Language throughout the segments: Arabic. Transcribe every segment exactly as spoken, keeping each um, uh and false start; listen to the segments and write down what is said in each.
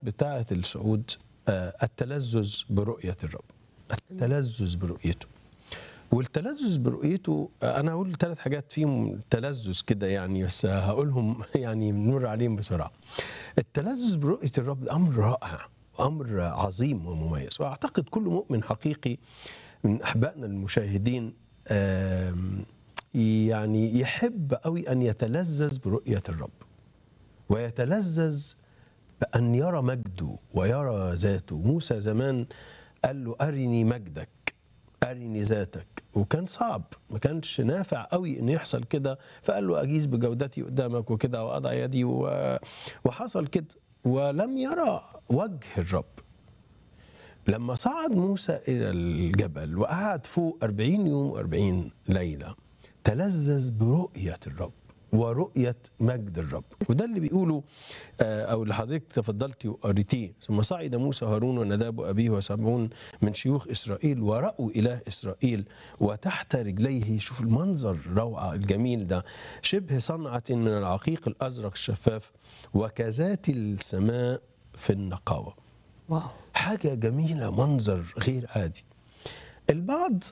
بتاعة الصعود آه، التلذذ برؤية الرب، التلذذ برؤيته. والتلذذ برؤيته آه، أنا هقول ثلاث حاجات فيهم تلذذ كده يعني، بس هقولهم يعني نمر عليهم بسرعة. التلذذ برؤية الرب ده أمر رائع، أمر عظيم ومميز، وأعتقد كل مؤمن حقيقي من أحبائنا المشاهدين آم، يعني يحب قوي أن يتلذذ برؤية الرب، ويتلذذ بأن يرى مجده ويرى ذاته. موسى زمان قال له أرني مجدك، أرني ذاتك، وكان صعب، ما كانش نافع قوي إن يحصل كده، فقال له أجيز بجودتي قدامك وكده وأضع يدي، وحصل كده ولم يرى وجه الرب. لما صعد موسى إلى الجبل وقعد فوق أربعين يوم وأربعين ليلة، تلذذ برؤية الرب ورؤية مجد الرب. وده اللي بيقوله أو اللي حضرتك تفضلتي وقريتيه: ثم صعد موسى هارون ونداب وأبيه وسبعون من شيوخ إسرائيل ورأوا إله إسرائيل وتحت رجليه. شوف المنظر الروعة الجميل ده: شبه صنعة من العقيق الأزرق الشفاف وكذات السماء في النقاوة. واو. حاجة جميلة، منظر غير عادي. البعض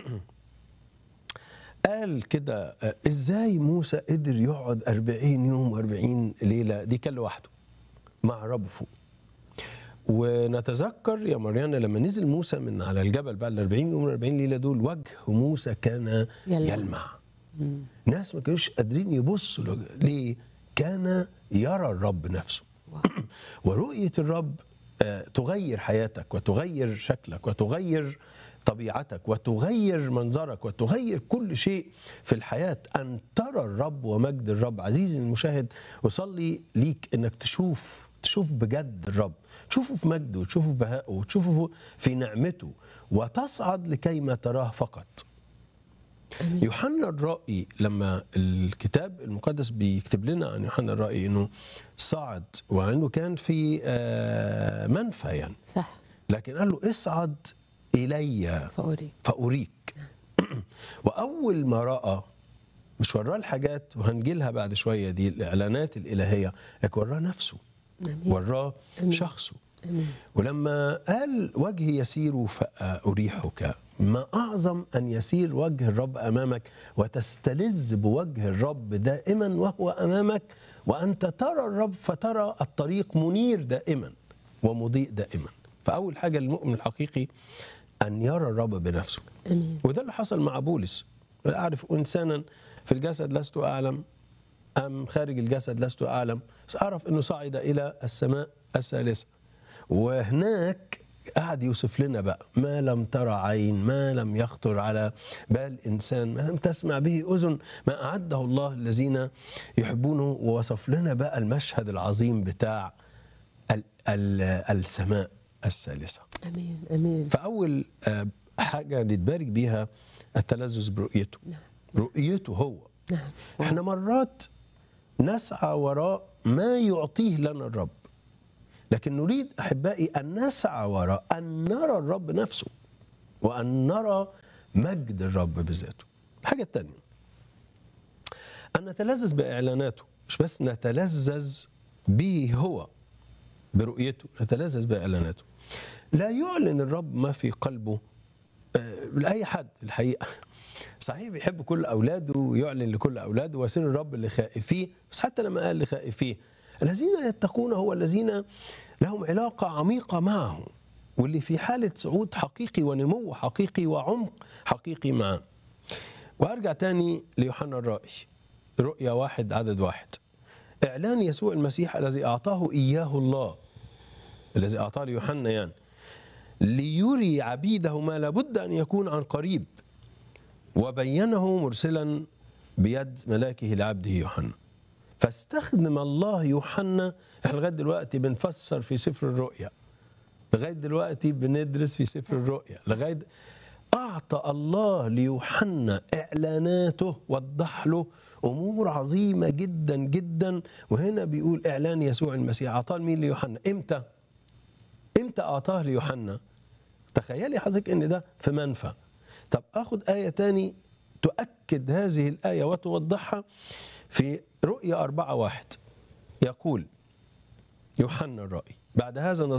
قال كده: ازاي موسى قدر يقعد أربعين يوم وأربعين ليلة دي كان لوحده مع رب فوق؟ ونتذكر يا مريانا لما نزل موسى من على الجبل بعد أربعين يوم وأربعين ليلة دول، وجه موسى كان يلمع, يلمع. ناس ما كانوش قادرين يبصوا له. ليه؟ كان يرى الرب نفسه. ورؤية الرب تغير حياتك وتغير شكلك وتغير طبيعتك وتغير منظرك وتغير كل شيء في الحياة. أن ترى الرب ومجد الرب. عزيزي المشاهد، وصلي ليك أنك تشوف تشوف بجد الرب، تشوفه في مجده وتشوفه في بهائه وتشوفه في نعمته، وتصعد لكي ما تراه فقط. أمين. يوحنا الرائي لما الكتاب المقدس بيكتب لنا عن يوحنا الرائي أنه صعد وأنه كان في منفى يعني، صح، لكن قال له اصعد إلي فأريك, فأريك. وأول ما رأى، مش وراه الحاجات وهنجيلها بعد شوية دي الإعلانات الإلهية، لكن وراه نفسه. أمين. وراه أمين. شخصه. أمين. ولما قال وجهي يسير فأريحك، ما أعظم أن يسير وجه الرب أمامك وتستلذ بوجه الرب دائما وهو أمامك، وأنت ترى الرب فترى الطريق منير دائما ومضيء دائما. فأول حاجة للمؤمن الحقيقي أن يرى الرب بنفسه. أمين. وده اللي حصل مع بولس: أعرف إنسانا في الجسد لست أعلم أم خارج الجسد لست أعلم، بس أعرف أنه صعد إلى السماء الثالثة. وهناك قاعد يوصف لنا بقى ما لم ترى عين، ما لم يخطر على بال إنسان، ما لم تسمع به أذن، ما أعده الله الذين يحبونه. ووصف لنا بقى المشهد العظيم بتاع ال ال السماء الثالثة. أمين أمين. فأول حاجة نتبارك بيها التلذذ برؤيته. نعم. رؤيته هو. نعم. احنا مرات نسعى وراء ما يعطيه لنا الرب، لكن نريد أحبائي أن نسعى وراء أن نرى الرب نفسه وأن نرى مجد الرب بذاته. الحاجة الثانية أن نتلذذ بإعلاناته، مش بس نتلذذ به هو، برؤيته، نتلذذ بإعلاناته. لا يعلن الرب ما في قلبه لأي حد الحقيقة. صحيح بيحب كل أولاده ويعلن لكل أولاده، وسر الرب لخائفيه، بس حتى لما قال لخائفيه الذين يتقون هو الذين لهم علاقة عميقة معه، واللي في حالة صعود حقيقي ونمو حقيقي وعمق حقيقي معه. وأرجع تاني ليوحنا الرائي، رؤيا واحد عدد واحد: إعلان يسوع المسيح الذي أعطاه إياه الله، الذي أعطاه ليوحنا يعني، ليري عبيده ما لابد أن يكون عن قريب، وبينه مرسلا بيد ملاكه لعبده يوحنا. فاستخدم الله يوحنا. احنا لغايه دلوقتي بنفسر في سفر الرؤيا، لغايه دلوقتي بندرس في سفر الرؤيا، لغايه اعطى الله ليوحنا اعلاناته، وضح له امور عظيمه جدا جدا. وهنا بيقول اعلان يسوع المسيح اعطاه مين؟ ليوحنا. امتى؟ امتى اعطاه ليوحنا؟ تخيلي حضرتك ان ده في منفى. طب اخد ايه تاني تؤكد هذه الايه وتوضحها في رؤيا أربعة واحد. يقول يوحنا الرائي: بعد هذا